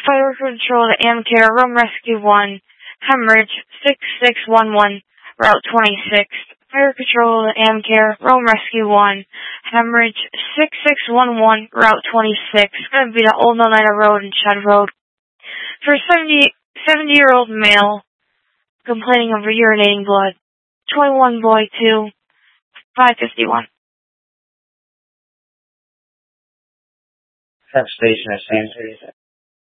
Fire Control to Amcare, Rome Rescue 1, Hemorrhage 6611, Route 26. Fire Control to Amcare, Rome Rescue 1, Hemorrhage 6611, Route 26. It's going to be the Old Oneida Road and Shed Road. For a 70-year-old male complaining of urinating blood, 21 boy 2, 551. Station at San